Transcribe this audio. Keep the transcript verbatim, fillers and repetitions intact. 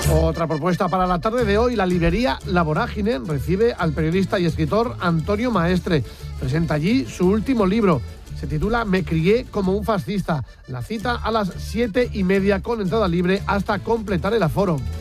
Otra propuesta para la tarde de hoy, la librería La Vorágine recibe al periodista y escritor Antonio Maestre. Presenta allí su último libro. Se titula Me crié como un fascista. La cita a las siete y media con entrada libre hasta completar el aforo.